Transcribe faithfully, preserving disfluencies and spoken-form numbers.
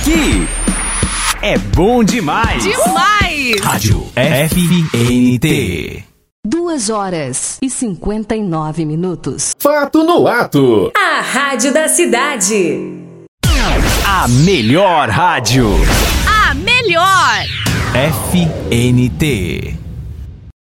aqui é bom demais. Demais! Rádio F N T. Duas horas e cinquenta e nove minutos. Fato no ato. A rádio da cidade. A melhor rádio. A melhor. F N T.